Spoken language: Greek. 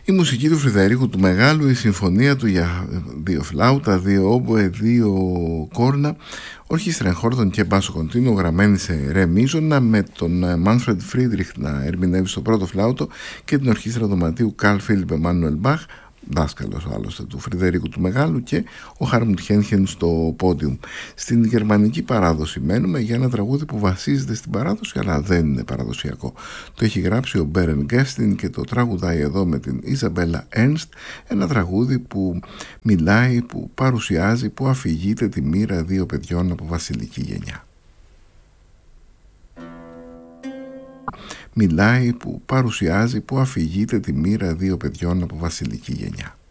Η μουσική του Φρυδερίκου του Μεγάλου, η συμφωνία του για 2 φλάουτα, 2 όμποε, 2 κόρνα, ορχήστρα εγχόρδων και μπάσο κοντίνο, γραμμένη σε ρε μίζωνα, με τον Μάνφρεντ Φρίντριχ να ερμηνεύει στο πρώτο φλάουτο και την ορχήστρα δωματίου Καρλ Φίλιπ Εμμάνουελ Μπαχ, δάσκαλος άλλωστε του Φρυδερίκου του Μεγάλου, και ο Χάρμουντ Χένχεν στο πόντιουμ. Στην γερμανική παράδοση μένουμε για ένα τραγούδι που βασίζεται στην παράδοση αλλά δεν είναι παραδοσιακό. Το έχει γράψει ο Μπέρεν Γκέστιν και το τραγουδάει εδώ με την Ιζαμπέλα Ένστ, ένα τραγούδι που μιλάει, που παρουσιάζει, που αφηγείται τη μοίρα 2 παιδιών από βασιλική γενιά. Μιλάει, που παρουσιάζει, που αφηγείται τη μοίρα 2 παιδιών από βασιλική γενιά.